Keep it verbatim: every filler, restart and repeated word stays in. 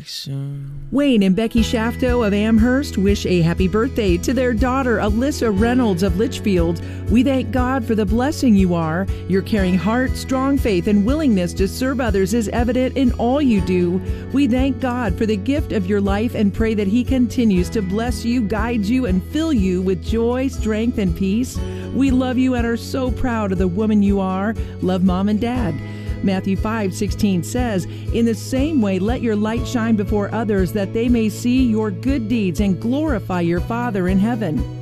soon. Wayne and Becky Shafto of Amherst wish a happy birthday to their daughter, Alyssa Reynolds of Litchfield. We thank God for the blessing you are. Your caring heart, strong faith, and willingness to serve others is evident in all you do. We thank God for the gift of your life and pray that He continues to bless you, guide you, and fill you with joy, strength, and peace. We love you and are so proud of the woman you are. Love, Mom and Dad. Matthew five sixteen says, "In the same way, let your light shine before others, that they may see your good deeds and glorify your Father in heaven."